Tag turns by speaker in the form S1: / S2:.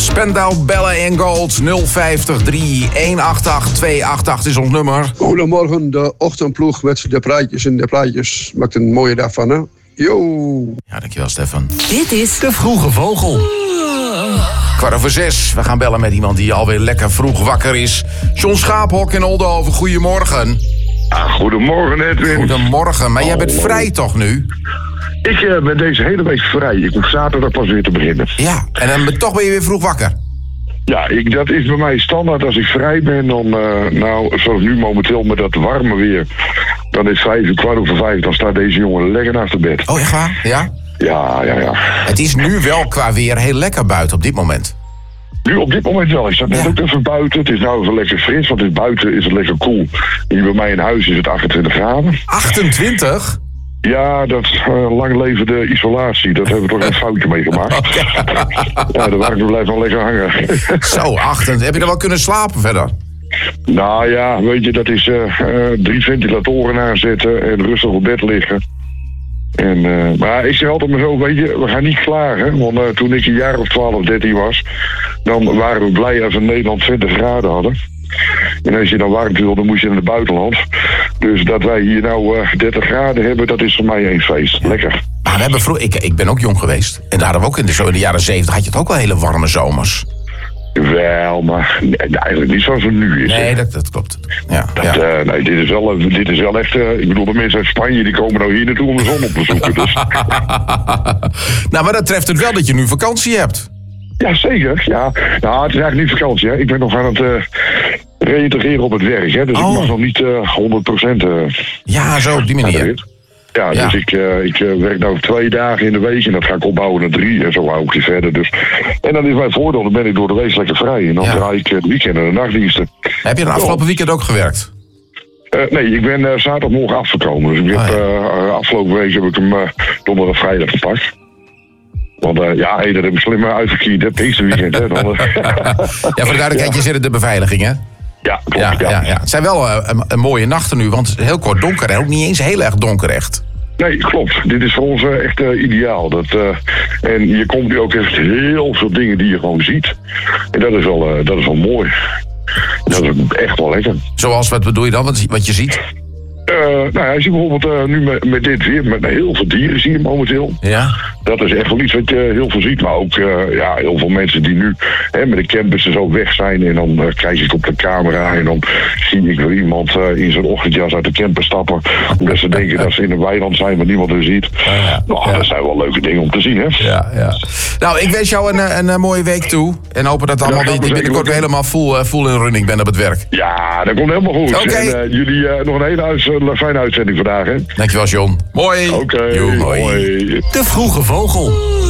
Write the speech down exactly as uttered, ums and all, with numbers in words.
S1: Spandau Ballet in Gold. nul vijftig drie honderdachtenachtig tweehonderdachtenachtig is ons nummer.
S2: Goedemorgen, de ochtendploeg met de praatjes en de plaatjes. Maakt een mooie dag van, hè? Yo!
S1: Ja, dankjewel, Stefan.
S3: Dit is De Vroege Vogel.
S1: Kwart over zes. We gaan bellen met iemand die alweer lekker vroeg wakker is. John Schaaphok in Oldenhoven. Goedemorgen.
S4: Ah, goedemorgen, Edwin.
S1: Goedemorgen, maar jij bent vrij toch nu?
S4: Ik uh, ben deze hele week vrij. Ik hoef zaterdag pas weer te beginnen.
S1: Ja, en dan, toch ben je weer vroeg wakker.
S4: Ja, ik, dat is bij mij standaard. Als ik vrij ben, dan, uh, nou, zoals nu momenteel met dat warme weer, dan is vijf uur, kwart over vijf, dan staat deze jongen lekker naast de bed.
S1: Oh, echt waar? Ja?
S4: Ja, ja, ja.
S1: Het is nu wel qua weer heel lekker buiten op dit moment.
S4: Nu op dit moment wel. Ik zat net
S1: Ja.
S4: ook even buiten. Het is nou even lekker fris, want het buiten is het lekker koel. Hier bij mij in huis is het achtentwintig graden.
S1: achtentwintig?
S4: Ja, dat uh, lang levende isolatie. Dat hebben we toch een foutje mee gemaakt.
S1: Okay.
S4: Ja, de warmte blijft wel lekker hangen.
S1: Zo, achtentwintig. Heb je er wel kunnen slapen verder?
S4: Nou ja, weet je, dat is uh, uh, drie ventilatoren aanzetten en rustig op bed liggen. En, uh, maar ik zeg altijd maar zo, weet je, we gaan niet klagen. Want uh, toen ik een jaar of twaalf, dertien was, dan waren we blij als we in Nederland twintig graden hadden. En als je dan warmte wilde, moest je naar het buitenland. Dus dat wij hier nou uh, dertig graden hebben, dat is voor mij één feest. Lekker.
S1: Maar we hebben vroeg, ik, ik ben ook jong geweest. En daar hadden we ook in de, zo in de jaren zeventig had je het ook wel hele warme zomers.
S4: Wel, maar nee, eigenlijk niet zoals het nu is.
S1: Nee, dat, dat klopt. Ja,
S4: Dat,
S1: ja.
S4: uh, nee, dit is wel, uh, dit is wel echt... Uh, ik bedoel, de mensen uit Spanje die komen nou hier naartoe om de zon op te zoeken. Dus.
S1: Nou, maar dat treft het wel dat je nu vakantie hebt.
S4: Ja, zeker. Ja. Nou, het is eigenlijk niet vakantie. Hè. Ik ben nog aan het uh, reïntegreren op het werk. Hè. Dus
S1: Oh.
S4: ik mag nog niet uh, honderd procent... Uh,
S1: Ja, zo op die manier.
S4: Ja,
S1: Ja.
S4: dus ik, uh, ik uh, werk nou twee dagen in de week en dat ga ik opbouwen naar drie en zo hou ik die verder. Dus. En dan is mijn voordeel, dan ben ik door de week lekker vrij. En dan
S1: Ja.
S4: draai ik uh, de weekenden en de nachtdiensten.
S1: Heb je de afgelopen weekend ook gewerkt?
S4: Uh, nee, ik ben uh, zaterdagmorgen afgekomen. Dus ik
S1: Oh,
S4: heb,
S1: ja.
S4: uh, afgelopen week heb ik hem uh, donderdag vrijdag gepakt. Want uh, ja, hey, dat heb ik slim uitgekiend, hè, Pinksterweekend. Hè, dan, uh.
S1: Ja, voor de duidelijkheid, je zit in de beveiliging, hè?
S4: Ja, klopt,
S1: Ja,
S4: ja.
S1: ja, ja. Het zijn wel uh, een, een mooie nachten nu, want het is heel kort donker. En ook niet eens heel erg donker echt.
S4: Nee, klopt. Dit is voor ons uh, echt uh, ideaal. Dat, uh, en je komt nu ook echt heel veel dingen die je gewoon ziet. En dat is wel, uh, dat is wel mooi. Dat is echt wel lekker.
S1: Zoals, wat bedoel je dan, wat, wat je ziet?
S4: Uh, nou ja, je ziet bijvoorbeeld uh, nu met, met dit weer, met heel veel dieren zie je momenteel.
S1: Ja.
S4: Dat is echt wel iets wat je heel veel ziet. Maar ook uh, ja, heel veel mensen die nu hè, met de campers zo weg zijn. En dan uh, krijg ik op de camera. En dan zie ik weer iemand uh, in zijn ochtendjas uit de camper stappen. Omdat ze denken dat ze in een weiland zijn, maar niemand er ziet.
S1: ja.
S4: Nou,
S1: Ja.
S4: dat zijn wel leuke dingen om te zien, hè?
S1: Ja, ja. Nou, ik wens jou een, een, een mooie week toe. En hopen dat allemaal
S4: Ja,
S1: weer
S4: dat gaat
S1: binnenkort weer
S4: zeker
S1: helemaal full, uh, full in running bent op het werk.
S4: Ja, dat komt helemaal goed.
S1: Oké.
S4: En uh, jullie uh, nog een hele uit, uh, fijne uitzending vandaag, hè?
S1: Dankjewel, John. Mooi.
S4: Oké,
S1: Jo, hoi.
S4: hoi.
S3: De Vroege Vogel.